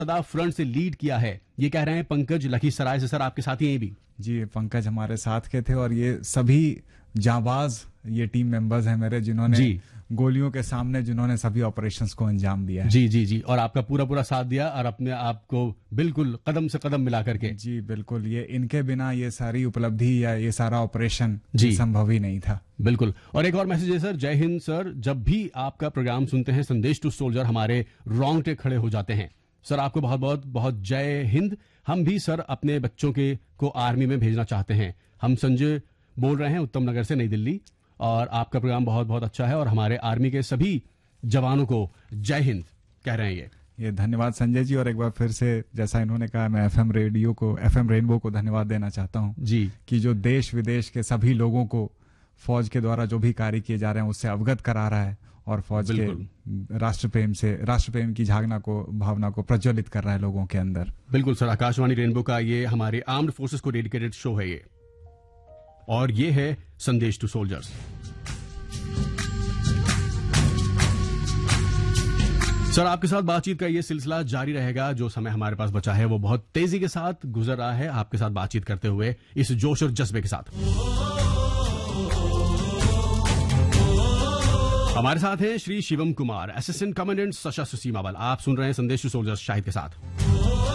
ज्यादा फ्रंट से लीड किया है, ये कह रहे हैं पंकज लखीसराय से। सर आपके साथ ही हैं भी? जी, पंकज हमारे साथ के थे और ये सभी जाबाज ये टीम मेंबर्स हैं मेरे, जिन्होंने गोलियों के सामने जिन्होंने सभी ऑपरेशंस को अंजाम दिया है। जी जी जी, और आपका पूरा पूरा साथ दिया और अपने आप को बिल्कुल कदम से कदम मिला करके। जी बिल्कुल, ये इनके बिना ये सारी उपलब्धि या ये सारा ऑपरेशन संभव ही नहीं था। बिल्कुल। और एक और मैसेज है सर, जय हिंद सर, जब भी आपका प्रोग्राम सुनते हैं संदेश टू सोल्जर हमारे रोंगटे खड़े हो जाते हैं। सर आपको बहुत बहुत बहुत जय हिंद। हम भी सर अपने बच्चों को आर्मी में भेजना चाहते हैं। हम संजय बोल रहे हैं उत्तम नगर से, नई दिल्ली, और आपका प्रोग्राम बहुत बहुत अच्छा है और हमारे आर्मी के सभी जवानों को जय हिंद कह रहे हैं। ये धन्यवाद संजय जी। और एक बार फिर से जैसा इन्होंने कहा, मैं एफएम रेनबो को धन्यवाद देना चाहता हूँ जी, कि जो देश विदेश के सभी लोगों को फौज के द्वारा जो भी कार्य किए जा रहे हैं उससे अवगत करा रहा है और फौज के राष्ट्रप्रेम की भावना को प्रज्वलित कर रहा है लोगों के अंदर। बिल्कुल सर, आकाशवाणी रेनबो का ये हमारे आर्म्ड फोर्सेस को डेडिकेटेड शो है ये, और ये है संदेश टू सोल्जर्स। सर आपके साथ बातचीत का ये सिलसिला जारी रहेगा। जो समय हमारे पास बचा है वो बहुत तेजी के साथ गुजर रहा है, आपके साथ बातचीत करते हुए इस जोश और जज्बे के साथ। हमारे साथ हैं श्री शिवम कुमार, असिस्टेंट कमांडेंट सशस्त्र सीमा बल। आप सुन रहे हैं संदेश टू सोल्जर्स शाहिद के साथ।